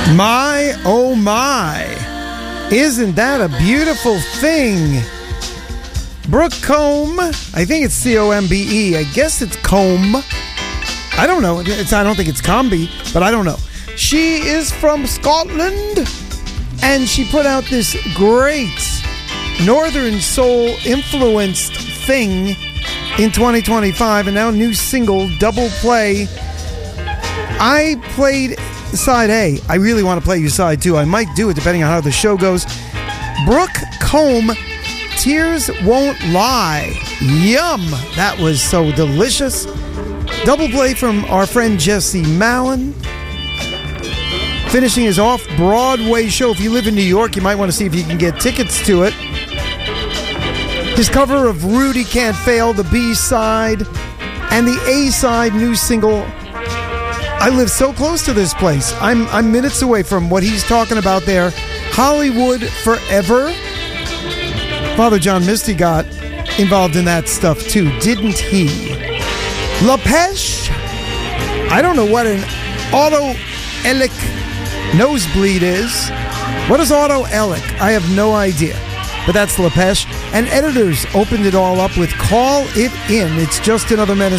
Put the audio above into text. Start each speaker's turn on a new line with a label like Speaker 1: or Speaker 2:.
Speaker 1: My, oh my. Isn't that a beautiful thing? Brooke Combe. I think it's C-O-M-B-E. I guess it's Combe. I don't know. I don't think it's Combi, but I don't know. She is from Scotland, and she put out this great Northern Soul influenced thing in 2025, and now new single, Double Play. I played side A. I really want to play you side 2. I might do it depending on how the show goes. Brooke Combe, Tears Won't Lie. Yum! That was so delicious. Double play from our friend Jesse Malin. Finishing his off-Broadway show. If you live in New York, you might want to see if you can get tickets to it. His cover of Rudy Can't Fail, the B-side, and the A-side new single, I live so close to this place. I'm minutes away from what he's talking about there. Hollywood Forever. Father John Misty got involved in that stuff too, didn't he? LaPeche. I don't know what an autoelic nosebleed is. What is autoelic? I have no idea. But that's LaPeche. And Editors opened it all up with Call It In. It's just another Menace